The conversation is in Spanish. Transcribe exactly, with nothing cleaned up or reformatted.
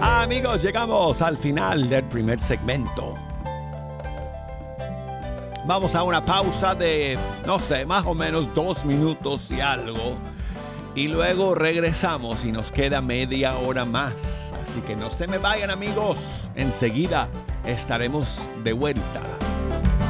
Amigos, llegamos al final del primer segmento. Vamos a una pausa de, no sé, más o menos dos minutos y algo. Y luego regresamos y nos queda media hora más. Así que no se me vayan, amigos. Enseguida estaremos de vuelta.